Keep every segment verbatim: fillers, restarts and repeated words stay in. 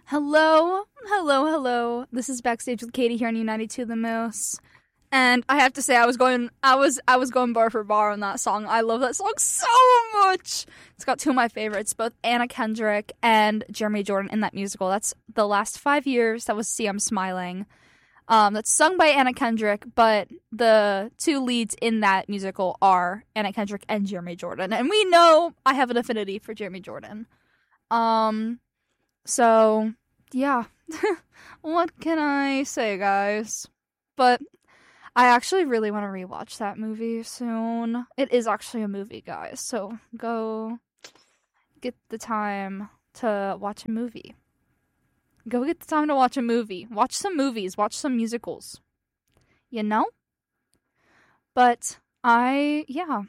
Hello, hello, hello. This is Backstage with Katie here on United to the Moose. And I have to say I was going I was I was going bar for bar on that song. I love that song so much. It's got two of my favorites, both Anna Kendrick and Jeremy Jordan in that musical. That's The Last Five Years. That was See I'm Smiling. Um, that's sung by Anna Kendrick, but the two leads in that musical are Anna Kendrick and Jeremy Jordan. And we know I have an affinity for Jeremy Jordan. Um, so, yeah. What can I say, guys? But I actually really want to rewatch that movie soon. It is actually a movie, guys, so go get the time to watch a movie. Go get the time to watch a movie. Watch some movies. Watch some musicals. You know? But I, yeah.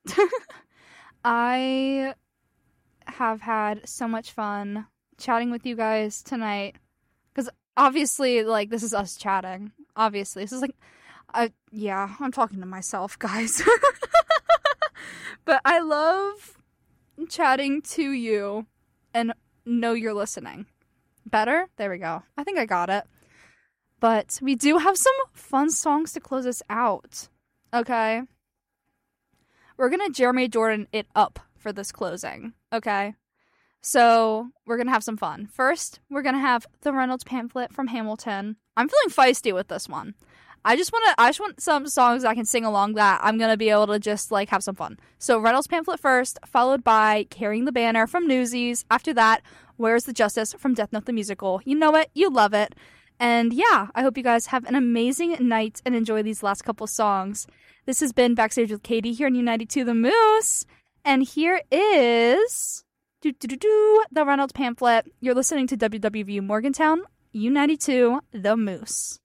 I have had so much fun chatting with you guys tonight. Because obviously, like, this is us chatting. Obviously. This is like, I, yeah, I'm talking to myself, guys. But I love chatting to you and know you're listening. Better? There we go. I think I got it. But we do have some fun songs to close us out. Okay? We're going to Jeremy Jordan it up for this closing. Okay? So, we're going to have some fun. First, we're going to have the Reynolds Pamphlet from Hamilton. I'm feeling feisty with this one. I just want to, I just want some songs I can sing along that I'm going to be able to just, like, have some fun. So, Reynolds Pamphlet first, followed by Carrying the Banner from Newsies. After that, Where's the Justice from Death Note the Musical. You know it. You love it. And yeah, I hope you guys have an amazing night and enjoy these last couple songs. This has been Backstage with Katie here on United to the Moose. And here is do do do do the Reynolds Pamphlet. You're listening to W W V Morgantown, United to the Moose.